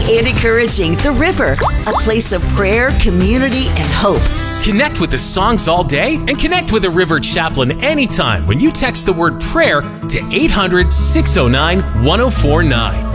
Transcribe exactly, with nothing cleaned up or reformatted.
and encouraging the River, a place of prayer, community, and hope. Connect with the songs all day and connect with a River chaplain anytime when you text the word prayer to eight hundred, six oh nine, one oh four nine.